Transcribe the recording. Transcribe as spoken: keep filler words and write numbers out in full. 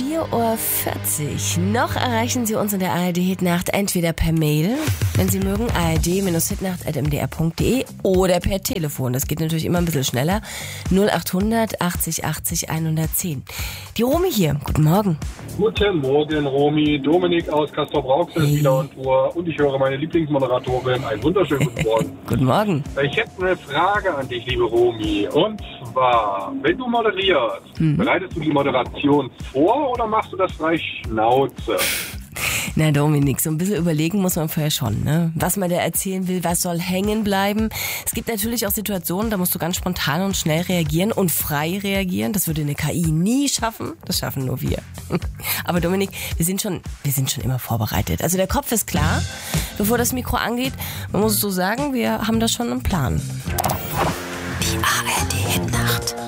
vier Uhr vierzig. Noch erreichen Sie uns in der A R D-Hitnacht entweder per Mail, wenn Sie mögen, a r d hitnacht at m d r punkt d e oder per Telefon. Das geht natürlich immer ein bisschen schneller. null achthundert achtzig achtzig hundertzehn. Die Romy hier. Guten Morgen. Guten Morgen, Romy. Dominik aus Castrop-Rauxel ist wieder on Tour und ich höre meine Lieblingsmoderatorin. Einen wunderschönen guten Morgen. Guten Morgen. Ich hätte eine Frage an dich, liebe Romy. Und zwar, wenn du moderierst, hm. bereitest du die Moderation vor oder machst du das frei Schnauze? Na Dominik, so ein bisschen überlegen muss man vorher schon, ne? Was man da erzählen will, was soll hängen bleiben. Es gibt natürlich auch Situationen, da musst du ganz spontan und schnell reagieren und frei reagieren. Das würde eine K I nie schaffen, das schaffen nur wir. Aber Dominik, wir sind schon, wir sind schon immer vorbereitet. Also der Kopf ist klar, bevor das Mikro angeht. Man muss so sagen, wir haben da schon einen Plan. Die A R D-Hitnacht.